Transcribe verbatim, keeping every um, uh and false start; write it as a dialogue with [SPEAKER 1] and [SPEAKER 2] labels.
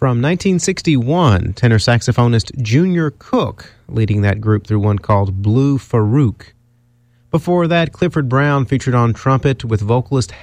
[SPEAKER 1] From nineteen sixty-one, tenor saxophonist Junior Cook leading that group through one called Blue Farouk. Before that, Clifford Brown featured on trumpet with vocalist